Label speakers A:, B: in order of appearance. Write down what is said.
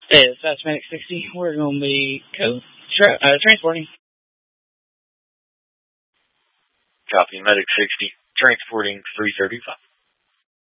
A: Hey, it's Fast Medic 60. We're going to be transporting.
B: Copy, Medic 60. Transporting 335.